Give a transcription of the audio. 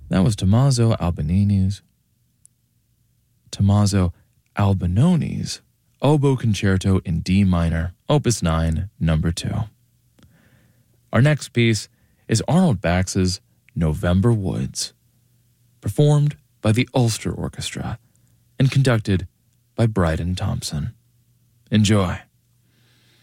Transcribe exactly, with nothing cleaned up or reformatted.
That was Tommaso Albinini's, Tommaso Albinoni's Oboe Concerto in D minor, Opus nine, number two. Our next piece is Arnold Bax's November Woods, performed by the Ulster Orchestra and conducted by Bryden Thompson. Enjoy.